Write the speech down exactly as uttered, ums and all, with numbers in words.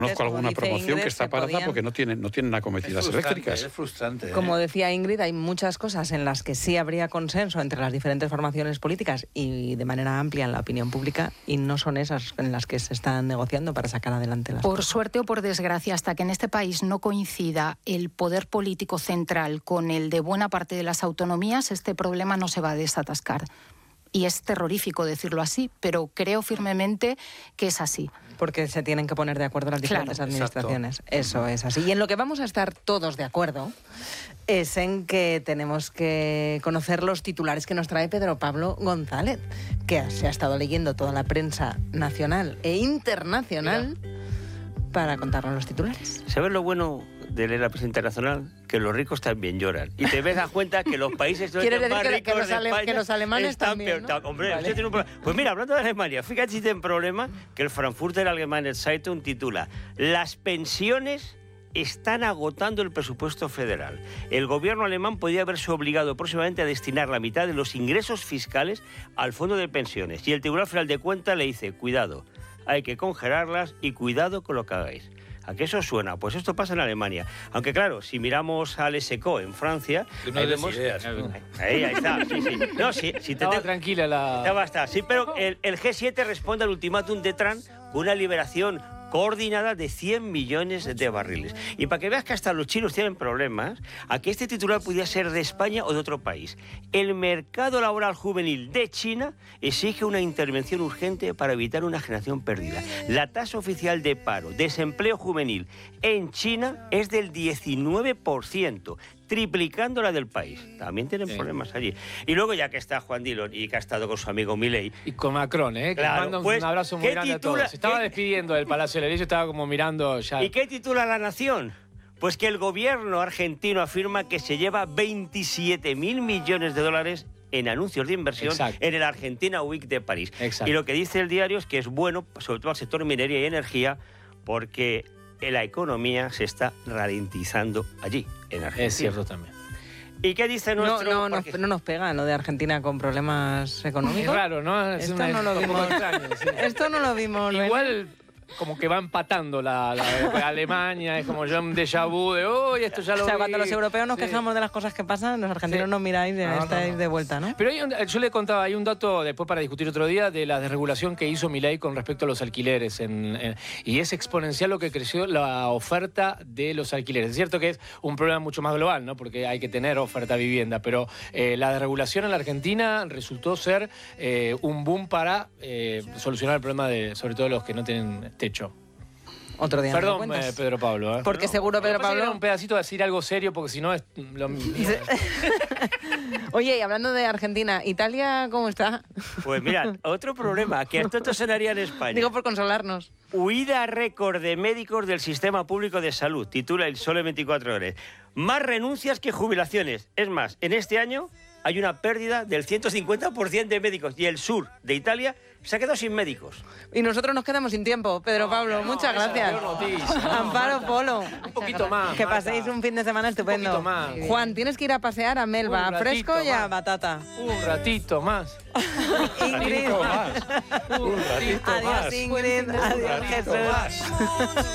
Conozco alguna dice promoción Ingrid, que está se parada podían- porque no tienen, no tienen acometidas Es frustrante, eléctricas. Es frustrante. ¿eh? Como decía Ingrid, hay muchas cosas en las que sí habría consenso entre las diferentes formaciones políticas y de manera amplia en la opinión pública, y no son esas en las que se están negociando para sacar adelante las Por cosas. suerte o por desgracia, hasta que en este país no coincida el poder político central con el de buena parte de las autonomías, este problema no se va a desatascar. Y es terrorífico decirlo así, pero creo firmemente que es así. Porque se tienen que poner de acuerdo las diferentes Claro. administraciones. Exacto. Eso es así. Y en lo que vamos a estar todos de acuerdo es en que tenemos que conocer los titulares que nos trae Pedro Pablo González, que se ha estado leyendo toda la prensa nacional e internacional para contarnos los titulares. ¿Sabes lo bueno de leer la prensa internacional? Que los ricos también lloran. Y te ves a cuenta que los países ¿Quiere decir más que- ricos que los de ale- España que los alemanes están también, peor. ¿no? Hombre, Vale. usted tiene un problema. Pues mira, hablando de Alemania, fíjate si tiene un problema que el Frankfurter Allgemeine Zeitung titula: las pensiones están agotando el presupuesto federal. El gobierno alemán podría haberse obligado próximamente a destinar la mitad de los ingresos fiscales al fondo de pensiones. Y el Tribunal Federal de Cuentas le dice: cuidado, hay que congelarlas y cuidado con lo que hagáis. ¿A qué eso suena? Pues esto pasa en Alemania. Aunque claro, si miramos al S E C O en Francia, Tú no ahí des vemos... ideas. Ahí, ahí está, sí, sí. No, sí, si te Estaba te- tranquila la... Ya basta, sí, pero el, el G siete responde al ultimátum de Trump con una liberación coordinada de cien millones de barriles. Y para que veas que hasta los chinos tienen problemas, aquí este titular podría ser de España o de otro país. El mercado laboral juvenil de China exige una intervención urgente para evitar una generación perdida. La tasa oficial de paro, desempleo juvenil en China es del diecinueve por ciento. Triplicando la del país. También tienen Sí. problemas allí. Y luego, ya que está Juan Dillon y que ha estado con su amigo Milei, Y con Macron, ¿eh? Que Claro, manda un, pues, un abrazo muy ¿qué grande titula- a todos. Se estaba qué- despidiendo del Palacio de la Ley, yo estaba como mirando ya... ¿y qué titula La Nación? Pues que el gobierno argentino afirma que se lleva veintisiete mil millones de dólares en anuncios de inversión Exacto. en el Argentina Week de París. Exacto. Y lo que dice el diario es que es bueno, sobre todo al sector minería y energía, porque la economía se está ralentizando allí, en Argentina. Es cierto también. ¿Y qué dice No, nuestro...? no, no, porque- no nos pega lo de Argentina con problemas Es económicos. raro, ¿no? Es Esto una- no lo un poco vimos. extraño, sí. Esto no lo vimos. ¿no? Igual como que va empatando la, la- Alemania, es como ya un déjà vu de, uy, esto ya lo O sea, vi". cuando los europeos nos Sí. quejamos de las cosas que pasan, los argentinos Sí. nos miráis y No, no, estáis no. de vuelta, ¿no? Pero hay un- yo le contaba, hay un dato después para discutir otro día de la desregulación que hizo Milei con respecto a los alquileres. En, en- y es exponencial lo que creció la oferta de los alquileres. Es cierto que es un problema mucho más global, ¿no? Porque hay que tener oferta de vivienda, pero eh, la desregulación en la Argentina resultó ser eh, un boom para eh, solucionar el problema de, sobre todo, los que no tienen techo. Otro día nos lo Perdón, cuentas. eh, Pedro Pablo. ¿eh? Porque No, seguro lo que Pedro pasa es que Pablo- era un pedacito de decir algo serio, porque si no es lo Oye, y hablando de Argentina, ¿Italia cómo está? Pues mira, otro problema, que esto esto sonaría en España. Digo por consolarnos. Huida récord de médicos del sistema público de salud, titula el Sole veinticuatro horas. Más renuncias que jubilaciones. Es más, en este año hay una pérdida del ciento cincuenta por ciento de médicos y el sur de Italia se ha quedado sin médicos. Y nosotros nos quedamos sin tiempo. Pedro Pablo, muchas esa gracias. peor noticia, no, Amparo Marta. Polo. Un poquito más. Que Marta. paséis un fin de semana estupendo. poquito más. Juan, tienes que ir a pasear a Melba, Un a fresco ratito y a más. batata. Un ratito más. Ingrid. Un ratito más. Un ratito más. Adiós, Ingrid. Adiós, ratito Jesús. más.